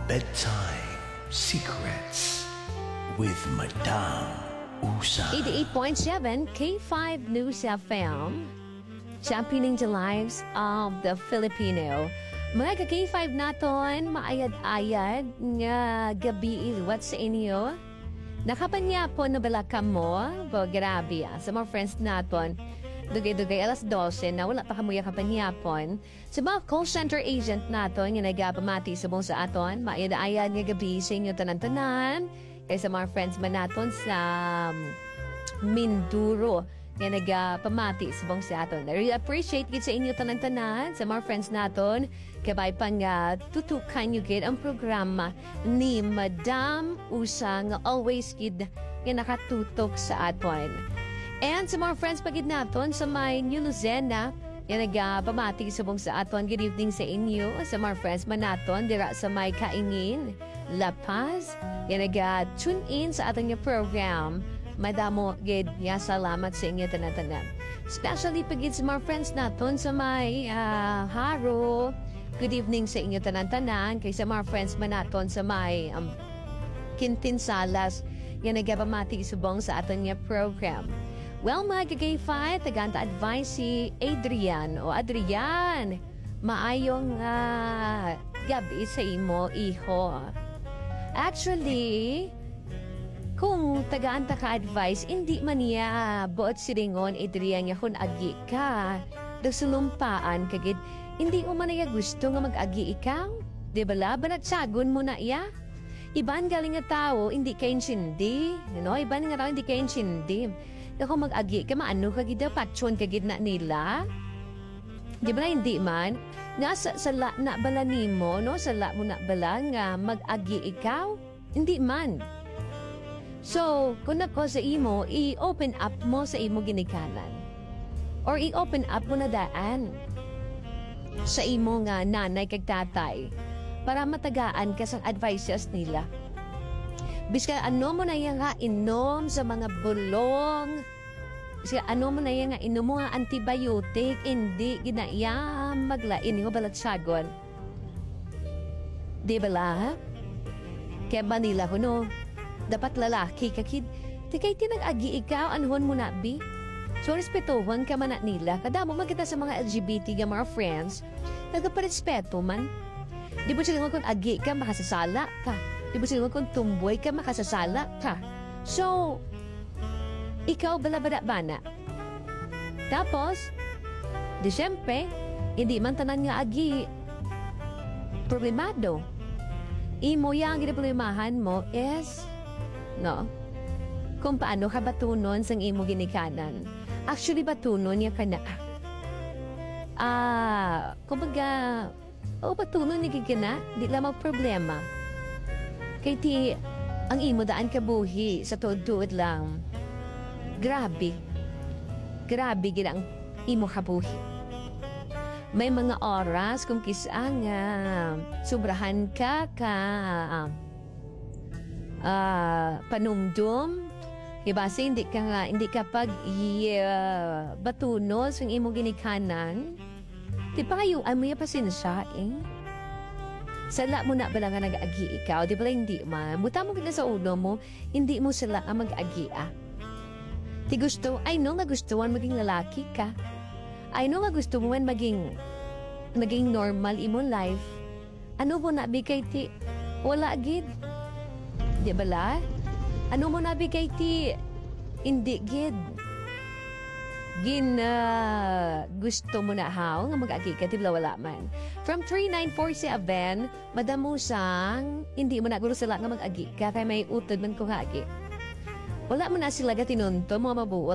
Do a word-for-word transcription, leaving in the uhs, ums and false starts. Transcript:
Bedtime Secrets with Madame Usa. eighty-eight point seven K five News F M, championing the lives of the Filipino. Mga ka-K five naton, maayad-ayad nga gabi iluwat sa inyo. Nakapanyapon na balaka mo, bo grabe ah, sa mga friends naton. Dugay-dugay alas dose na wala pa kamuya kapanyapon. Sa mga call center agent naton, nga nagapamati sa buong sa aton, maayad-ayad nga gabi sa inyo tanan-tanan. Kaya sa mga friends man naton sa um, Minduro, nga nagapamati sa buong sa aton. I really appreciate it sa inyo tanan-tanan, sa mga friends naton. Kabay pang uh, tutukan nyo gid ang programa ni Madam Usa nga always kid nga nakatutok sa aton. And sa mga friends pagid naton sa may New Luzena, yan nagpamati sa buong sa aton. Good evening sa inyo. Sa mga friends man naton, dira sa may Kaingin, La Paz, yan nag-tune in sa aton nga program. Madamo, gid, ya salamat sa inyo tanan-tanan. Especially pagid sa mga friends naton sa may uh, Haro. Good evening sa inyo tanan-tanan. Kay sa mga friends man naton sa may um, Quintinsalas, yan nagpamati sa buong sa aton nga program. Well, mga ka-K five, tagant advice si Adrian o Adrian. Maayong uh, gabi sa imo, iho. Actually, kung tagaan ta ka-advice, hindi man niya buot siringon, Adrian, nga kung agi ka. Dagsulumpaan kagid, hindi mo man niya gusto nga mag-agi ikaw. Di ba la? Banatsagon mo na iya? Iban galing nga tao, hindi kayo insindi. No? Iban nga tao, hindi kayo insindi. Kung mag-agi ka, maano ka gida, patson ka gid na nila. Di ba na hindi man? Nga sa, sa la na bala nimo, no? Sa la mo na bala nga mag-agi ikaw? Hindi man. So, kung nako sa imo, i-open up mo sa imo ginikanan. Or i-open up mo na daan sa imo nga nanay kag tatay para matagaan ka sang advices nila. Biska ano mo na yan nga inom sa mga bulong. Biska ano mo na yan nga inom mo nga antibiotic. Hindi ginaya maglain yung balatsagon. Di ba la? Kaya ba nila ko no? Dapat lalaki ka kid. Di kay tinag-agi ikaw, anuhon mo na bi? So respetuhon ka man na nila. Kadamo man kita sa mga L G B T nga mga friends. Nagparespeto man. Di ba sila kung agi ka, makasasala ka. Di ba sila kung tumboy ka, makasasala ka. So, ikaw bala-bala-bana. Tapos, di syempre, hindi man tanan nga agi problemado. Imo yang ginaproblemahan mo is, no, kung paano ka batunon sang imo ginikanan. Actually, batunon niya ka na. Ah, kumbaga, o batunon niya ka na, di lamang problema. Kay ti, ang imo daan kabuhi sa tuod-tuod lang. Grabe. Grabe gid ang imo kabuhi. May mga oras kung kisang uh, sobrahan ka ka uh, uh, panumdum. Ibase hindi ka nga, hindi ka pag uh, batunos ang imo ginikanan. Di pa kayo, amoy pasensya eh. Sala mo na ba lang nga nag-agi ikaw? Di ba hindi man? Buta mo kita sa ulo mo, hindi mo sila ang mag-agi ah. Di gusto, I know nga gusto man maging lalaki ka. I know nga gusto mo man maging, maging normal imong life. Ano mo nabigay ti? Wala gid. Di ba la? Ano mo nabigay ti? Hindi gid. Gin uh, gusto mo na haw nga mag-agi ka, tibla wala man. From three nine four seven, Madam Musang, hindi mo na guro sila nga mag-agi ka, kaya may utod man ko agi. Wala mo na sila gatinunto, mga mabuot